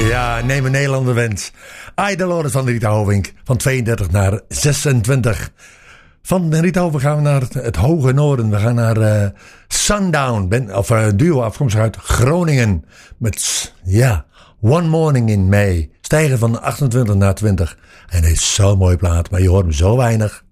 Ja, neem een Nederlander wens. I Dolores van Rita Hovink. Van 32 naar 26. Van Rita Hovink gaan we naar het hoge noorden. We gaan naar Sundown. Een duo afkomstig uit Groningen. Met, One Morning in May. Stijgen van 28 naar 20. En het is zo'n mooie plaat, maar je hoort hem zo weinig.